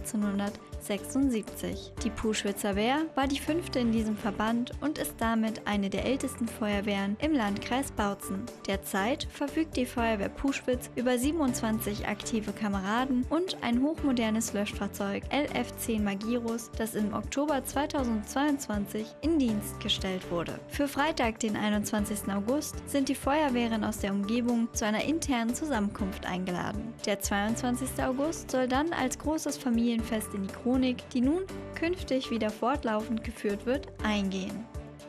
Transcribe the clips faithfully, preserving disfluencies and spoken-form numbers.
neunzehnhundertsechsundsiebzig. Die Puschwitzer Wehr war die fünfte in diesem Verband und ist damit eine der ältesten Feuerwehren im Landkreis Bautzen. Derzeit verfügt die Feuerwehr Puschwitz über siebenundzwanzig aktive Kameraden und ein hochmodernes Löschfahrzeug L F zehn Magirus, das im Oktober zweitausendzweiundzwanzig in Dienst gestellt wurde. Für Freitag, den einundzwanzigsten August, sind die Feuerwehren aus der Umgebung zu einer internen Zusammenkunft eingeladen. Der zweiundzwanzigste August soll dann als großes Familienfest in die Chronik, die nun künftig wieder fortlaufend geführt wird, eingehen.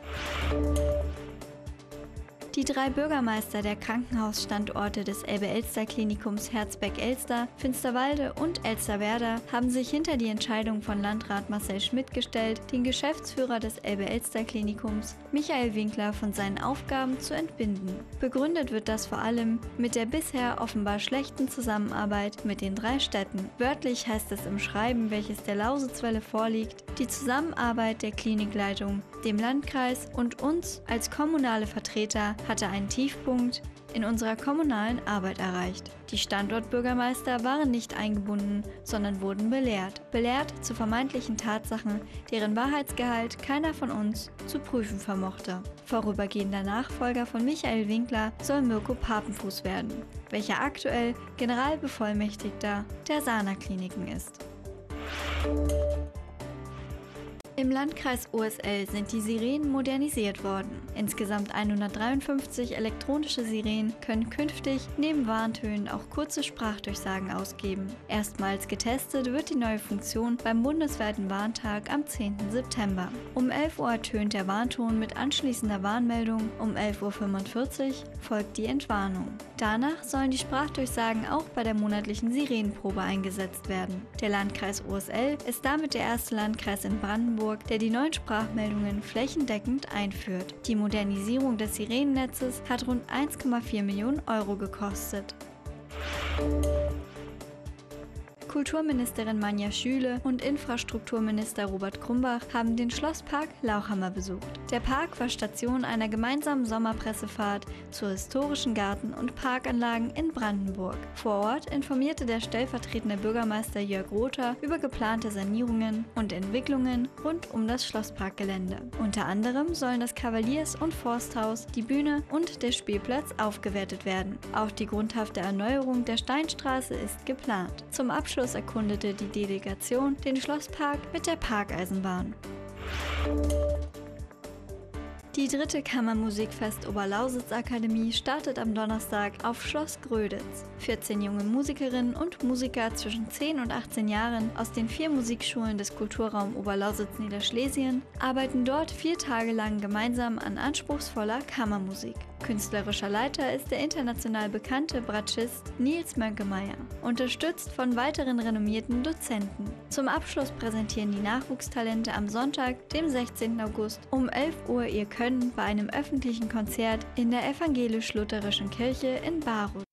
Die drei Bürgermeister der Krankenhausstandorte des Elbe-Elster-Klinikums Herzberg-Elster, Finsterwalde und Elsterwerda haben sich hinter die Entscheidung von Landrat Marcel Schmidt gestellt, den Geschäftsführer des Elbe-Elster-Klinikums, Michael Winkler, von seinen Aufgaben zu entbinden. Begründet wird das vor allem mit der bisher offenbar schlechten Zusammenarbeit mit den drei Städten. Wörtlich heißt es im Schreiben, welches der Lausitzwelle vorliegt: Die Zusammenarbeit der Klinikleitung, dem Landkreis und uns als kommunale Vertreter hatte einen Tiefpunkt in unserer kommunalen Arbeit erreicht. Die Standortbürgermeister waren nicht eingebunden, sondern wurden belehrt. Belehrt zu vermeintlichen Tatsachen, deren Wahrheitsgehalt keiner von uns zu prüfen vermochte. Vorübergehender Nachfolger von Michael Winkler soll Mirko Papenfuß werden, welcher aktuell Generalbevollmächtigter der Sana Kliniken ist. Im Landkreis O S L sind die Sirenen modernisiert worden. Insgesamt hundertdreiundfünfzig elektronische Sirenen können künftig neben Warntönen auch kurze Sprachdurchsagen ausgeben. Erstmals getestet wird die neue Funktion beim bundesweiten Warntag am zehnten September. Um elf Uhr ertönt der Warnton mit anschließender Warnmeldung, um elf Uhr fünfundvierzig folgt die Entwarnung. Danach sollen die Sprachdurchsagen auch bei der monatlichen Sirenenprobe eingesetzt werden. Der Landkreis O S L ist damit der erste Landkreis in Brandenburg, der die neuen Sprachmeldungen flächendeckend einführt. Die Modernisierung des Sirenennetzes hat rund eins Komma vier Millionen Euro gekostet. Kulturministerin Manja Schüle und Infrastrukturminister Robert Krumbach haben den Schlosspark Lauchhammer besucht. Der Park war Station einer gemeinsamen Sommerpressefahrt zu historischen Garten- und Parkanlagen in Brandenburg. Vor Ort informierte der stellvertretende Bürgermeister Jörg Rother über geplante Sanierungen und Entwicklungen rund um das Schlossparkgelände. Unter anderem sollen das Kavaliers- und Forsthaus, die Bühne und der Spielplatz aufgewertet werden. Auch die grundhafte Erneuerung der Steinstraße ist geplant. Zum Abschluss erkundete die Delegation den Schlosspark mit der Parkeisenbahn. Die dritte Kammermusikfest Oberlausitz-Akademie startet am Donnerstag auf Schloss Gröditz. vierzehn junge Musikerinnen und Musiker zwischen zehn und achtzehn Jahren aus den vier Musikschulen des Kulturraum Oberlausitz-Niederschlesien arbeiten dort vier Tage lang gemeinsam an anspruchsvoller Kammermusik. Künstlerischer Leiter ist der international bekannte Bratschist Nils Mönkemeyer, unterstützt von weiteren renommierten Dozenten. Zum Abschluss präsentieren die Nachwuchstalente am Sonntag, dem sechzehnten August um elf Uhr ihr Können bei einem öffentlichen Konzert in der evangelisch-lutherischen Kirche in Baruth.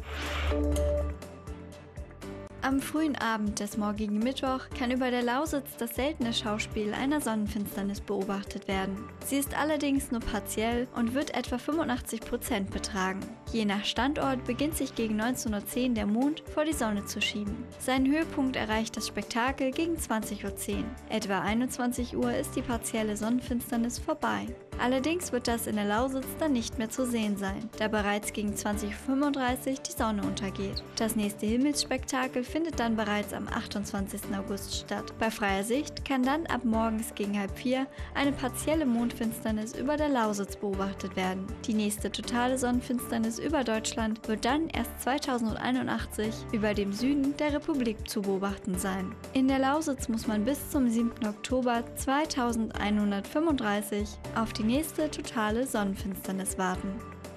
Am frühen Abend des morgigen Mittwoch kann über der Lausitz das seltene Schauspiel einer Sonnenfinsternis beobachtet werden. Sie ist allerdings nur partiell und wird etwa fünfundachtzig Prozent betragen. Je nach Standort beginnt sich gegen neunzehn Uhr zehn der Mond vor die Sonne zu schieben. Seinen Höhepunkt erreicht das Spektakel gegen zwanzig Uhr zehn. Etwa einundzwanzig Uhr ist die partielle Sonnenfinsternis vorbei. Allerdings wird das in der Lausitz dann nicht mehr zu sehen sein, da bereits gegen zwanzig Uhr fünfunddreißig die Sonne untergeht. Das nächste Himmelsspektakel findet dann bereits am achtundzwanzigsten August statt. Bei freier Sicht kann dann ab morgens gegen halb vier eine partielle Mondfinsternis über der Lausitz beobachtet werden. Die nächste totale Sonnenfinsternis über Deutschland wird dann erst zweitausendeinundachtzig über dem Süden der Republik zu beobachten sein. In der Lausitz muss man bis zum siebten Oktober zweitausendeinhundertfünfunddreißig auf die nächste totale Sonnenfinsternis warten.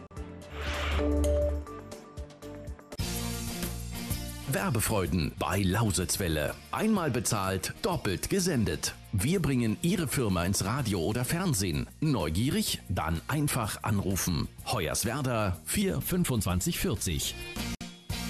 Werbefreuden bei Lausitzwelle. Einmal bezahlt, doppelt gesendet. Wir bringen Ihre Firma ins Radio oder Fernsehen. Neugierig? Dann einfach anrufen. Hoyerswerda vier fünfundzwanzig vierzig.